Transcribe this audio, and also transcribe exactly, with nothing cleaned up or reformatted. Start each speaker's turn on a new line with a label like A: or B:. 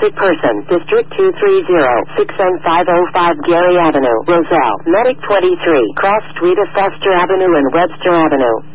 A: sick person, District two three zero, six N five oh five Gary Avenue, Roselle, Medic twenty-three, cross street of Foster Avenue and Webster Avenue.